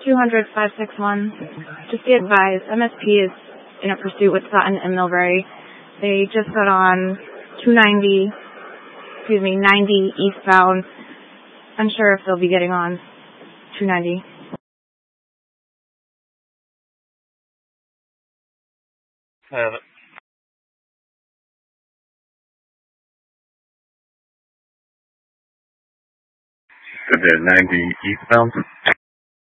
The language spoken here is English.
200-561. Just be advised, MSP is in a pursuit with Sutton and Millbury. They just got on 90 eastbound. Unsure if they'll be getting on 290. Have it. So they're 90 eastbound?